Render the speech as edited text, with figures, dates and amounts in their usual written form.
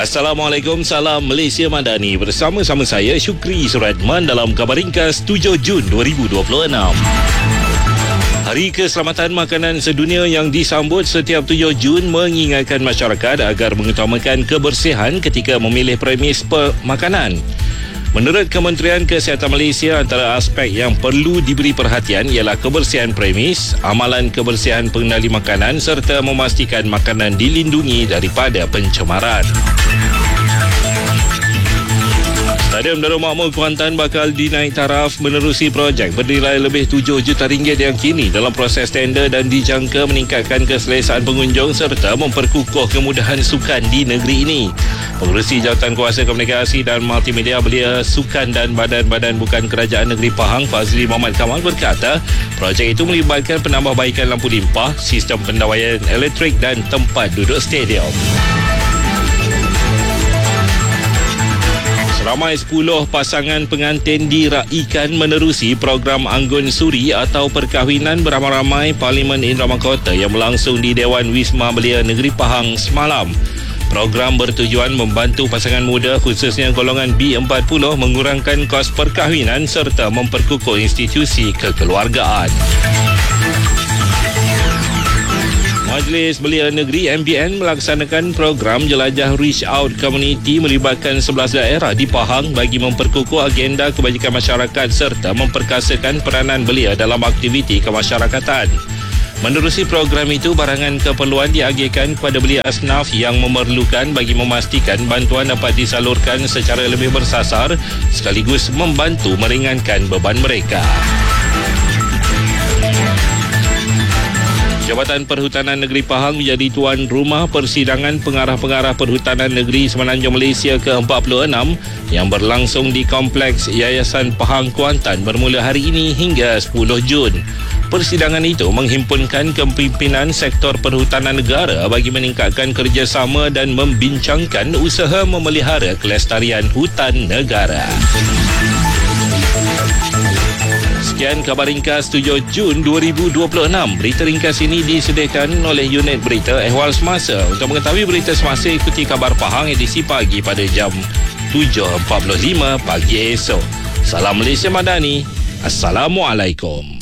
Assalamualaikum, salam Malaysia Madani. Bersama-sama saya Syukri Suratman dalam Khabar Ringkas 7 Jun 2026. Hari Keselamatan Makanan Sedunia yang disambut setiap 7 Jun mengingatkan masyarakat agar mengutamakan kebersihan ketika memilih premis makanan. Menurut Kementerian Kesihatan Malaysia, antara aspek yang perlu diberi perhatian ialah kebersihan premis, amalan kebersihan pengendali makanan serta memastikan makanan dilindungi daripada pencemaran. Stadium Darul Makmur Kuantan bakal dinaik taraf menerusi projek bernilai lebih 7 juta ringgit yang kini dalam proses tender dan dijangka meningkatkan keselesaan pengunjung serta memperkukuh kemudahan sukan di negeri ini. Pengerusi Jawatan Kuasa Komunikasi dan Multimedia Belia Sukan dan Badan-Badan Bukan Kerajaan Negeri Pahang, Fazli Muhammad Kamal berkata, projek itu melibatkan penambahbaikan lampu limpah, sistem pendawaian elektrik dan tempat duduk stadium. Ramai 10 pasangan pengantin diraikan menerusi program Anggun Suri atau perkahwinan beramai-ramai Parlimen Irama Kota yang berlangsung di Dewan Wisma Belia Negeri Pahang semalam. Program bertujuan membantu pasangan muda khususnya golongan B40 mengurangkan kos perkahwinan serta memperkukuh institusi kekeluargaan. Majlis Belia Negeri MBN melaksanakan program Jelajah Reach Out Community melibatkan 11 daerah di Pahang bagi memperkukuh agenda kebajikan masyarakat serta memperkasakan peranan belia dalam aktiviti kemasyarakatan. Menerusi program itu, barangan keperluan diagihkan kepada belia asnaf yang memerlukan bagi memastikan bantuan dapat disalurkan secara lebih bersasar sekaligus membantu meringankan beban mereka. Jabatan Perhutanan Negeri Pahang menjadi tuan rumah persidangan pengarah-pengarah Perhutanan Negeri Semenanjung Malaysia ke-46 yang berlangsung di Kompleks Yayasan Pahang Kuantan bermula hari ini hingga 10 Jun. Persidangan itu menghimpunkan kepimpinan sektor perhutanan negara bagi meningkatkan kerjasama dan membincangkan usaha memelihara kelestarian hutan negara. Sekian Khabar Ringkas 7 Jun 2026. Berita ringkas ini disediakan oleh unit berita Ehwal Semasa. Untuk mengetahui berita semasa, ikuti Khabar Pahang edisi pagi pada jam 7.45 pagi esok. Salam Malaysia Madani. Assalamualaikum.